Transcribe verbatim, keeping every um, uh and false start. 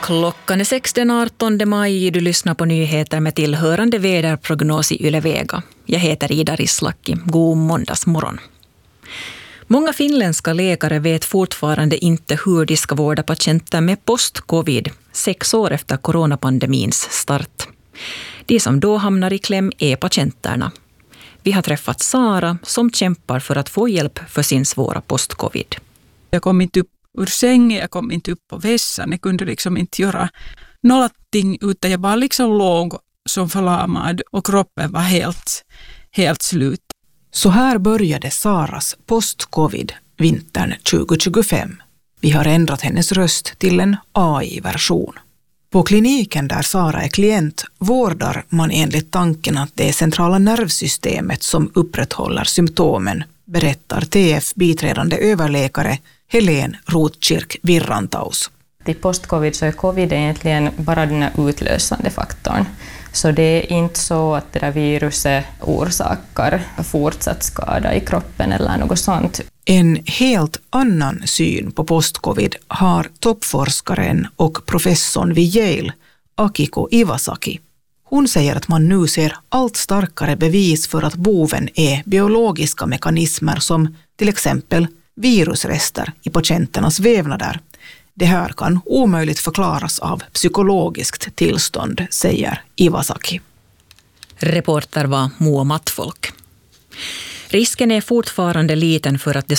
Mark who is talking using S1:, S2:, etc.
S1: Klockan är sex den artonde maj. Du lyssnar på nyheter med tillhörande väderprognos i Ylevega. Jag heter Ida Rislaki. God måndagsmorgon. Många finländska läkare vet fortfarande inte hur de ska vårda patienter med post-covid, sex år efter coronapandemins start. De som då hamnar i kläm är patienterna. Vi har träffat Sara som kämpar för att få hjälp för sin svåra post-covid.
S2: Jag kom inte upp ur sängen, jag kom inte upp på vässan, jag kunde liksom inte göra någonting utan jag bara liksom låg som förlamad och kroppen var helt, helt slut.
S3: Så här började Saras post-covid vintern tjugo tjugofem. Vi har ändrat hennes röst till en A I-version. På kliniken där Sara är klient vårdar man enligt tanken att det är centrala nervsystemet som upprätthåller symptomen, berättar T F biträdande överläkare Helene Rotkirk-Virrantaus.
S4: Till post-covid så är covid egentligen bara den här utlösande faktorn. Så det är inte så att det där viruset orsakar fortsatt skada i kroppen eller något sånt.
S3: En helt annan syn på post-covid har toppforskaren och professorn vid Yale, Akiko Iwasaki. Hon säger att man nu ser allt starkare bevis för att boven är biologiska mekanismer som till exempel virusrester i patienternas vävnader. Det här kan omöjligt förklaras av psykologiskt tillstånd, säger Iwasaki.
S1: Reporter var Moa Mattfolk. Risken är fortfarande liten för att det